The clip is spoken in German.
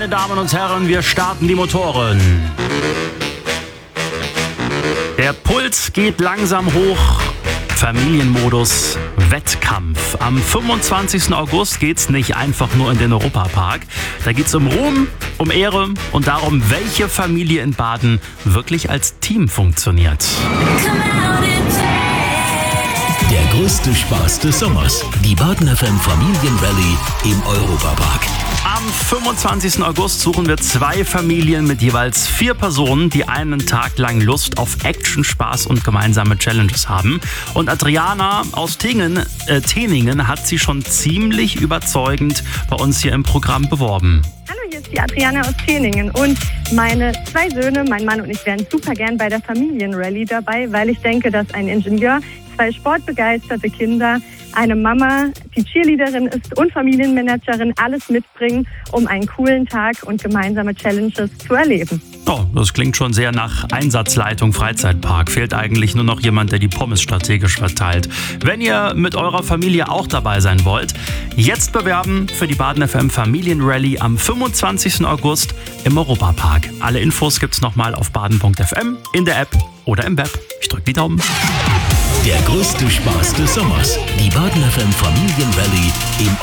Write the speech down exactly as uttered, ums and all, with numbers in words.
Meine Damen und Herren, wir starten die Motoren. Der Puls geht langsam hoch. Familienmodus, Wettkampf. Am fünfundzwanzigsten August geht's nicht einfach nur in den Europapark. Da geht's um Ruhm, um Ehre und darum, welche Familie in Baden wirklich als Team funktioniert. Der größte Spaß des Sommers. Die Baden F M Familienrallye im Europapark. Am fünfundzwanzigsten August suchen wir zwei Familien mit jeweils vier Personen, die einen Tag lang Lust auf Action, Spaß und gemeinsame Challenges haben. Und Adriana aus Tingen, äh, Teningen hat sie schon ziemlich überzeugend bei uns hier im Programm beworben. Hallo, hier ist die Adriana aus Teningen und meine zwei Söhne, mein Mann und ich, wären super gern bei der Familienrallye dabei, weil ich denke, dass ein Ingenieur, zwei sportbegeisterte Kinder, eine Mama, die Cheerleaderin ist und Familienmanagerin, alles mitbringen, um einen coolen Tag und gemeinsame Challenges zu erleben. Oh, das klingt schon sehr nach Einsatzleitung Freizeitpark. Fehlt eigentlich nur noch jemand, der die Pommes strategisch verteilt. Wenn ihr mit eurer Familie auch dabei sein wollt, jetzt bewerben für die Baden F M Familienrallye am fünfundzwanzigsten August im Europapark. Alle Infos gibt's nochmal auf baden punkt f m, in der App oder im Web. Ich drück die Daumen. Der größte Spaß des Sommers. Die Baden F M Familienrallye im